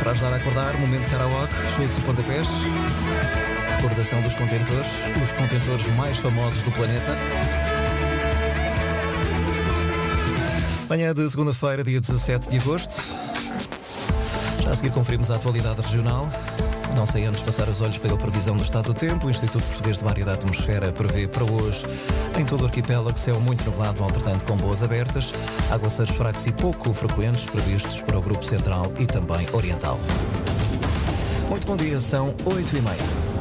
Para ajudar a acordar, momento de karaoke, chutes e pontapés. Recordação dos contentores, os contentores mais famosos do planeta. Manhã de segunda-feira, dia 17 de agosto. Já a seguir conferimos a atualidade regional. Não sei antes passar os olhos pela previsão do estado do tempo. O Instituto Português de Mar e da Atmosfera prevê para hoje, em todo o arquipélago, céu muito nublado, alternando com boas abertas, aguaceiros fracos e pouco frequentes previstos para o Grupo Central e também Oriental. Muito bom dia, são 8h30.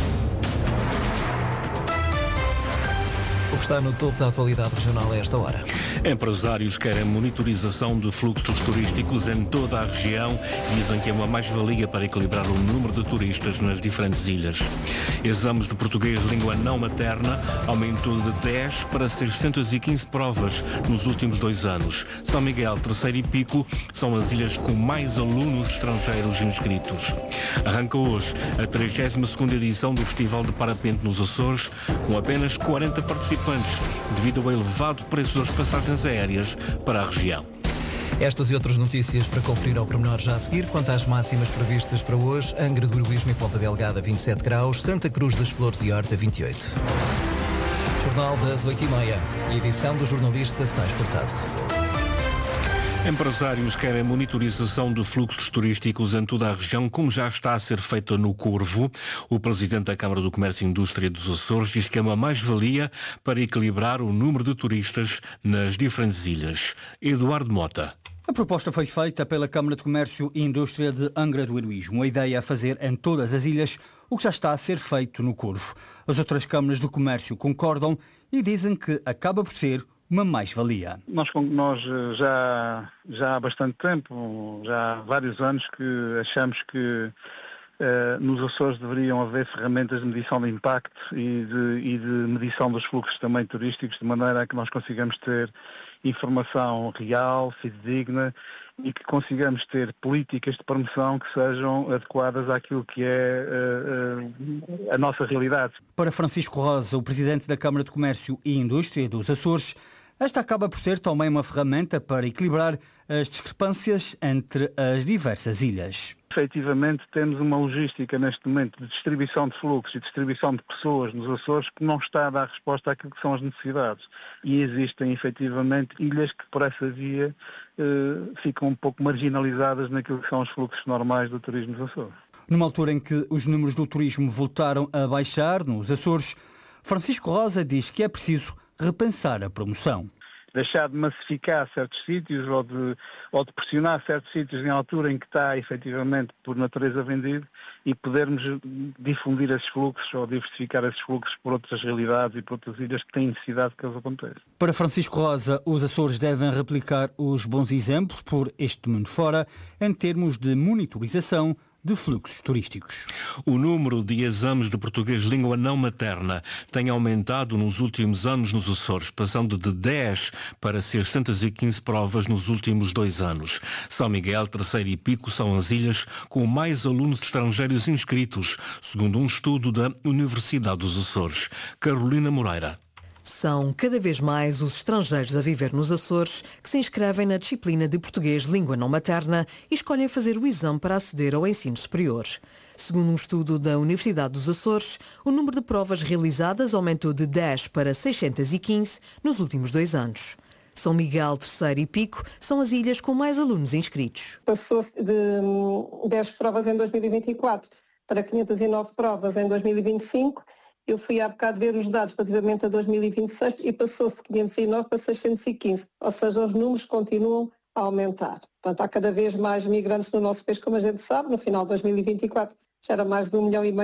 O que está no topo da atualidade regional a esta hora. Empresários querem monitorização de fluxos turísticos em toda a região e dizem que é uma mais-valia para equilibrar o número de turistas nas diferentes ilhas. Exames de português de língua não materna aumentou de 10 para 615 provas nos últimos 2 anos. São Miguel, Terceiro e Pico são as ilhas com mais alunos estrangeiros inscritos. Arranca hoje a 32ª edição do Festival de Parapente nos Açores, com apenas 40 participantes, devido ao elevado preço das passagens aéreas para a região. Estas e outras notícias para conferir ao pormenor já a seguir. Quanto às máximas previstas para hoje, Angra do Heroísmo e Ponta Delgada 27 graus, Santa Cruz das Flores e Horta 28. Jornal das 8h30, edição do jornalista Sais Furtado. Empresários querem monitorização de fluxos turísticos em toda a região, como já está a ser feita no Corvo. O presidente da Câmara do Comércio e Indústria dos Açores diz que é uma mais-valia para equilibrar o número de turistas nas diferentes ilhas. Eduardo Mota. A proposta foi feita pela Câmara de Comércio e Indústria de Angra do Heroísmo. A ideia é fazer em todas as ilhas o que já está a ser feito no Corvo. As outras câmaras de comércio concordam e dizem que acaba por ser uma mais-valia. Nós já há bastante tempo, já há vários anos que achamos que nos Açores deveriam haver ferramentas de medição de impacto e de medição dos fluxos também turísticos, de maneira a que nós consigamos ter informação real, fidedigna e que consigamos ter políticas de promoção que sejam adequadas àquilo que é a nossa realidade. Para Francisco Rosa, o presidente da Câmara de Comércio e Indústria dos Açores, esta acaba por ser também uma ferramenta para equilibrar as discrepâncias entre as diversas ilhas. Efetivamente temos uma logística neste momento de distribuição de fluxos e distribuição de pessoas nos Açores que não está a dar resposta àquilo que são as necessidades. E existem efetivamente ilhas que por essa via ficam um pouco marginalizadas naquilo que são os fluxos normais do turismo nos Açores. Numa altura em que os números do turismo voltaram a baixar nos Açores, Francisco Rosa diz que é preciso repensar a promoção. Deixar de massificar certos sítios ou de pressionar certos sítios em altura em que está efetivamente por natureza vendido e podermos difundir esses fluxos ou diversificar esses fluxos por outras realidades e por outras ilhas que têm necessidade que eles aconteçam. Para Francisco Rosa, os Açores devem replicar os bons exemplos por este mundo fora em termos de monitorização de fluxos turísticos. O número de exames de português de língua não materna tem aumentado nos últimos anos nos Açores, passando de 10 para 615 provas nos últimos 2 anos. São Miguel, Terceiro e Pico são as ilhas com mais alunos estrangeiros inscritos, segundo um estudo da Universidade dos Açores. Carolina Moreira. São cada vez mais os estrangeiros a viver nos Açores que se inscrevem na disciplina de português de língua não materna e escolhem fazer o exame para aceder ao ensino superior. Segundo um estudo da Universidade dos Açores, o número de provas realizadas aumentou de 10 para 615 nos últimos 2 anos. São Miguel, Terceiro e Pico são as ilhas com mais alunos inscritos. Passou-se de 10 provas em 2024 para 509 provas em 2025. Eu fui há bocado ver os dados relativamente a 2026 e passou-se de 509 para 615, ou seja, os números continuam a aumentar. Portanto, há cada vez mais migrantes no nosso país, como a gente sabe. No final de 2024 já era mais de 1,5 milhão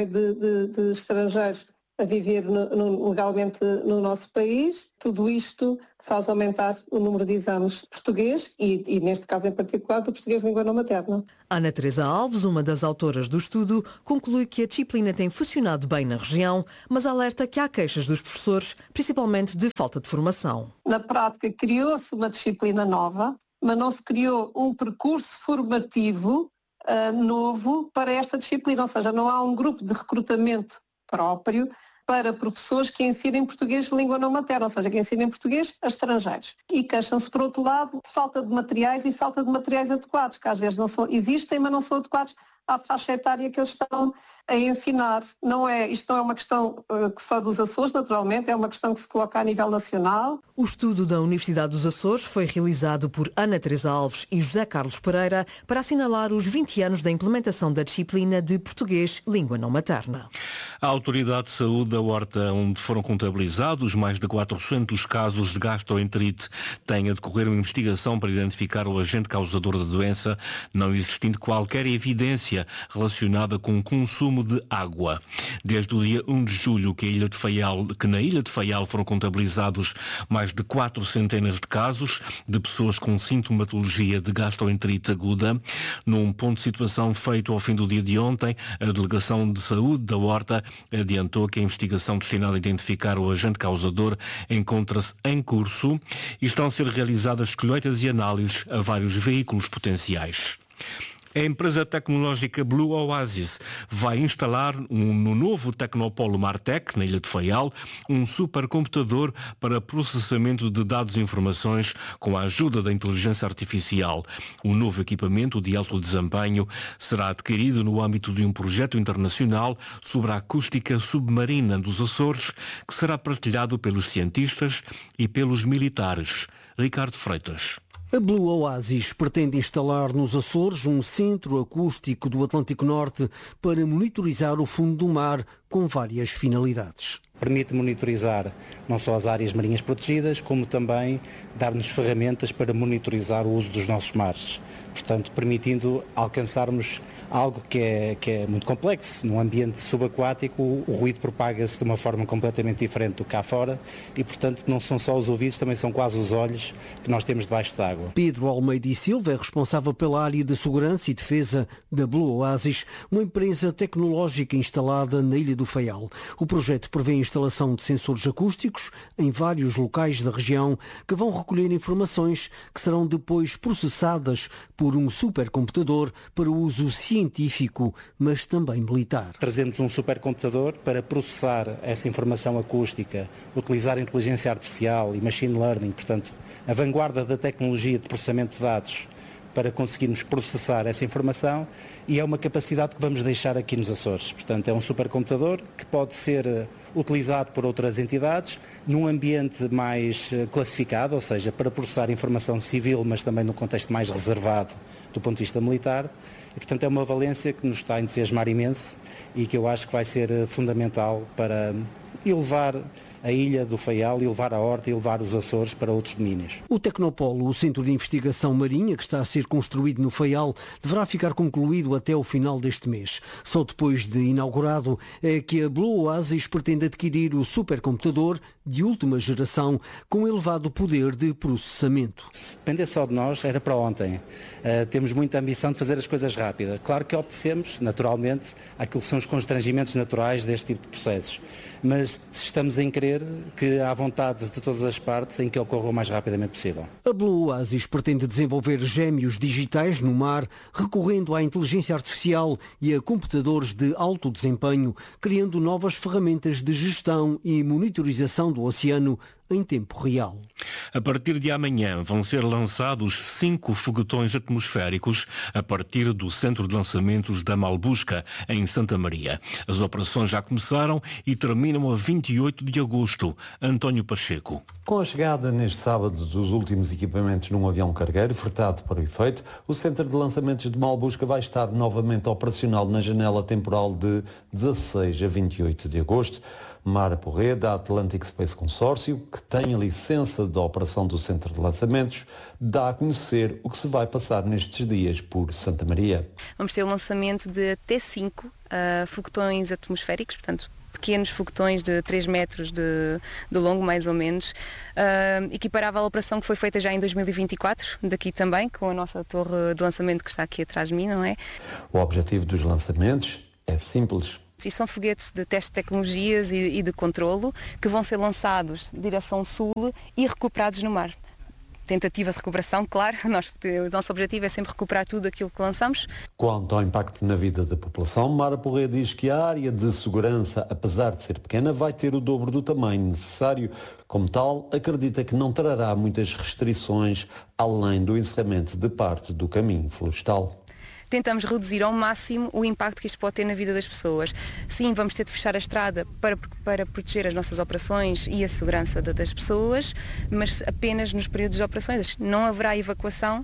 de estrangeiros a viver legalmente no nosso país. Tudo isto faz aumentar o número de exames de português e neste caso em particular, do português de língua não materna. Ana Teresa Alves, uma das autoras do estudo, conclui que a disciplina tem funcionado bem na região, mas alerta que há queixas dos professores, principalmente de falta de formação. Na prática, criou-se uma disciplina nova, mas não se criou um percurso formativo novo para esta disciplina, ou seja, não há um grupo de recrutamento próprio para professores que ensinem português de língua não materna, ou seja, que ensinem português a estrangeiros. E queixam-se, por outro lado, de falta de materiais e falta de materiais adequados, que às vezes existem, mas não são adequados à faixa etária que eles estão a ensinar. Isto não é uma questão que só dos Açores, naturalmente, é uma questão que se coloca a nível nacional. O estudo da Universidade dos Açores foi realizado por Ana Teresa Alves e José Carlos Pereira para assinalar os 20 anos da implementação da disciplina de português língua não materna. A Autoridade de Saúde da Horta, onde foram contabilizados mais de 400 casos de gastroenterite, tem a decorrer uma investigação para identificar o agente causador da doença, não existindo qualquer evidência relacionada com o consumo de água. Desde o dia 1 de julho que na Ilha de Faial foram contabilizados mais de 400 de casos de pessoas com sintomatologia de gastroenterite aguda. Num ponto de situação feito ao fim do dia de ontem, a Delegação de Saúde da Horta adiantou que a investigação destinada a identificar o agente causador encontra-se em curso e estão a ser realizadas colheitas e análises a vários veículos potenciais. A empresa tecnológica Blue Oasis vai instalar no novo Tecnopolo Martec, na Ilha de Faial, um supercomputador para processamento de dados e informações com a ajuda da inteligência artificial. O novo equipamento de alto desempenho será adquirido no âmbito de um projeto internacional sobre a acústica submarina dos Açores, que será partilhado pelos cientistas e pelos militares. Ricardo Freitas. A Blue Oasis pretende instalar nos Açores um centro acústico do Atlântico Norte para monitorizar o fundo do mar com várias finalidades. Permite monitorizar não só as áreas marinhas protegidas, como também dar-nos ferramentas para monitorizar o uso dos nossos mares. Portanto, permitindo alcançarmos algo que é muito complexo. Num ambiente subaquático, o ruído propaga-se de uma forma completamente diferente do que cá fora e, portanto, não são só os ouvidos, também são quase os olhos que nós temos debaixo d'água. Pedro Almeida e Silva é responsável pela área de segurança e defesa da Blue Oasis, uma empresa tecnológica instalada na Ilha do Faial. O projeto prevê a instalação de sensores acústicos em vários locais da região que vão recolher informações que serão depois processadas por um supercomputador para uso científico, mas também militar. Trazemos um supercomputador para processar essa informação acústica, utilizar inteligência artificial e machine learning, portanto, a vanguarda da tecnologia de processamento de dados para conseguirmos processar essa informação, e é uma capacidade que vamos deixar aqui nos Açores. Portanto, é um supercomputador que pode ser utilizado por outras entidades num ambiente mais classificado, ou seja, para processar informação civil, mas também num contexto mais reservado do ponto de vista militar. E, portanto, é uma valência que nos está a entusiasmar imenso e que eu acho que vai ser fundamental para elevar a Ilha do Faial e levar a Horta e levar os Açores para outros domínios. O Tecnopolo, o Centro de Investigação Marinha, que está a ser construído no Faial, deverá ficar concluído até o final deste mês. Só depois de inaugurado é que a Blue Oasis pretende adquirir o supercomputador de última geração com elevado poder de processamento. Se depender só de nós, era para ontem. Temos muita ambição de fazer as coisas rápidas. Claro que obedecemos, naturalmente, àquilo que são os constrangimentos naturais deste tipo de processos. Mas estamos em querer que há vontade de todas as partes em que ocorra o mais rapidamente possível. A Blue Oasis pretende desenvolver gêmeos digitais no mar, recorrendo à inteligência artificial e a computadores de alto desempenho, criando novas ferramentas de gestão e monitorização do oceano em tempo real. A partir de amanhã vão ser lançados 5 foguetões atmosféricos a partir do centro de lançamentos da Malbusca, em Santa Maria. As operações já começaram e terminam a 28 de agosto. António Pacheco. Com a chegada neste sábado dos últimos equipamentos num avião cargueiro fretado para o efeito, o centro de lançamentos de Malbusca vai estar novamente operacional na janela temporal de 16 a 28 de agosto. Mara Porré, da Atlantic Space Consórcio, que tem a licença de operação do centro de lançamentos, dá a conhecer o que se vai passar nestes dias por Santa Maria. Vamos ter o lançamento de até 5 foguetões atmosféricos, portanto, pequenos foguetões de 3 metros de longo, mais ou menos, equiparável à operação que foi feita já em 2024, daqui também, com a nossa torre de lançamento que está aqui atrás de mim, não é? O objetivo dos lançamentos é simples. E são foguetes de teste de tecnologias e de controlo que vão ser lançados em direção sul e recuperados no mar. tentativa de recuperação, claro. O nosso objetivo é sempre recuperar tudo aquilo que lançamos. Quanto ao impacto na vida da população, Mara Porré diz que a área de segurança, apesar de ser pequena, vai ter o dobro do tamanho necessário. Como tal, acredita que não trará muitas restrições, além do encerramento de parte do caminho florestal. Tentamos reduzir ao máximo o impacto que isto pode ter na vida das pessoas. Sim, vamos ter de fechar a estrada para proteger as nossas operações e a segurança das pessoas, mas apenas nos períodos de operações. Não haverá evacuação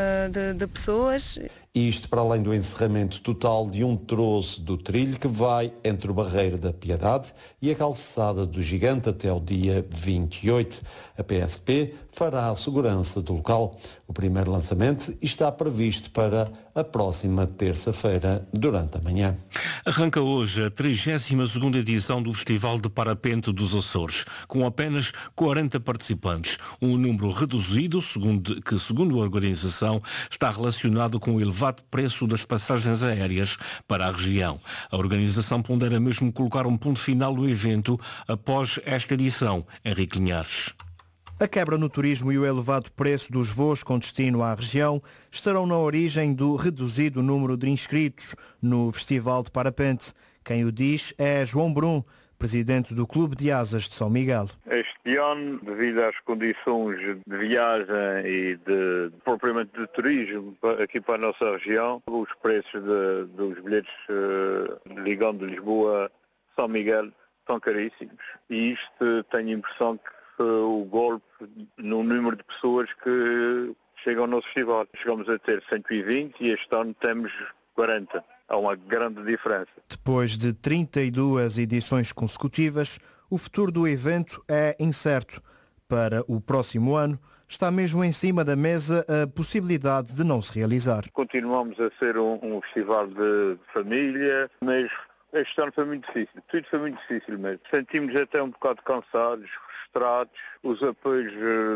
de pessoas. Isto para além do encerramento total de um troço do trilho que vai entre o Barreiro da Piedade e a Calçada do Gigante até o dia 28. A PSP fará a segurança do local. O primeiro lançamento está previsto para a próxima terça-feira, durante a manhã. Arranca hoje a 32ª edição do Festival de Parapente dos Açores, com apenas 40 participantes. Um número reduzido, segundo a organização, está relacionado com o elevado preço das passagens aéreas para a região. A organização pondera mesmo colocar um ponto final no evento após esta edição. Henrique Linhares. A quebra no turismo e o elevado preço dos voos com destino à região estarão na origem do reduzido número de inscritos no Festival de Parapente. Quem o diz é João Brum, presidente do Clube de Asas de São Miguel. Este ano, devido às condições de viagem e propriamente de turismo aqui para a nossa região, os preços dos bilhetes ligando de Lisboa a São Miguel são caríssimos. E isto tenho a impressão que o golpe no número de pessoas que chegam ao nosso festival. Chegamos a ter 120 e este ano temos 40. Há uma grande diferença. Depois de 32 edições consecutivas, o futuro do evento é incerto. Para o próximo ano, está mesmo em cima da mesa a possibilidade de não se realizar. Continuamos a ser um festival de família, mas este ano foi muito difícil. Tudo foi muito difícil mesmo. Sentimos até um bocado cansados, frustrados, os apoios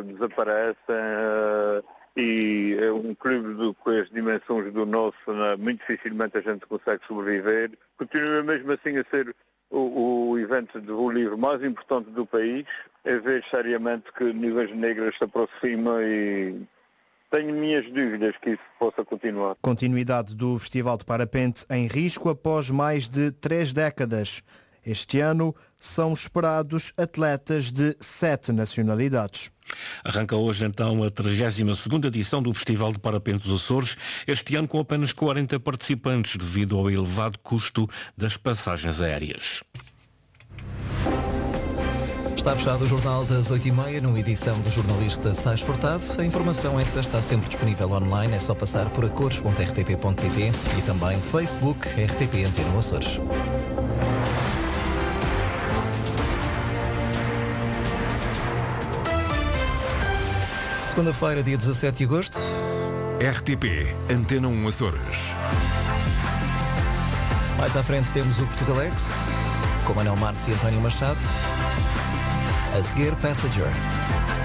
desaparecem. E um clube com as dimensões do nosso, muito dificilmente a gente consegue sobreviver. Continua mesmo assim a ser o evento de voo livre mais importante do país. É ver seriamente que Nuvens Negras se aproxima e tenho minhas dúvidas que isso possa continuar. Continuidade do Festival de Parapente em risco após mais de 3 décadas. Este ano são esperados atletas de 7 nacionalidades. Arranca hoje então a 32ª edição do Festival de Parapente dos Açores, este ano com apenas 40 participantes devido ao elevado custo das passagens aéreas. Está fechado o Jornal das 8h30, numa edição do jornalista Sais Furtado. A informação essa está sempre disponível online, é só passar por acores.rtp.pt e também Facebook RTP Antena Açores. Segunda-feira, dia 17 de agosto. RTP Antena 1 Açores. Mais à frente temos o Portugalex, com Manuel Marques e António Machado. A seguir, Passenger.